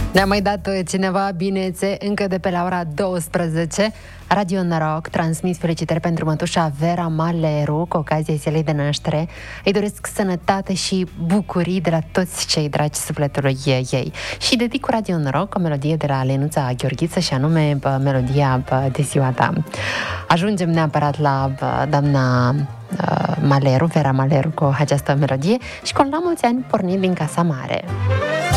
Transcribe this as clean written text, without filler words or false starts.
Ne-a mai dat cineva binețe încă de pe la ora 12. Radio Noroc transmit felicitări pentru mătușa Vera Maleru cu ocazia zilei de naștere. Îi doresc sănătate și bucurii de la toți cei dragi sufletului ei. Și dedic cu Radio Noroc o melodie de la Lenuța Gheorghiță și anume melodia de ziua ta. Ajungem neapărat la doamna Maleru, Vera Maleru, cu această melodie și cu la mulți ani pornind din Casa Mare.